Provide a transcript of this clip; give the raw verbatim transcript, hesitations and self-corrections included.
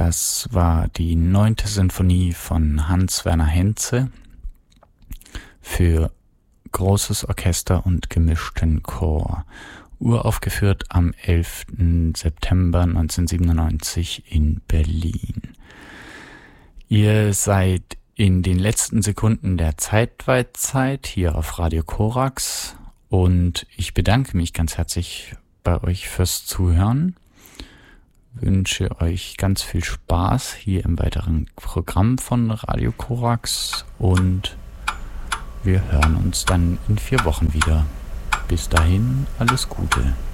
Das war die neunte Sinfonie von Hans-Werner Henze für großes Orchester und gemischten Chor, uraufgeführt am elften September neunzehnhundertsiebenundneunzig in Berlin. Ihr seid in den letzten Sekunden der Zeitweitzeit hier auf Radio Korax und ich bedanke mich ganz herzlich bei euch fürs Zuhören. Wünsche euch ganz viel Spaß hier im weiteren Programm von Radio Korax und wir hören uns dann in vier Wochen wieder. Bis dahin, alles Gute.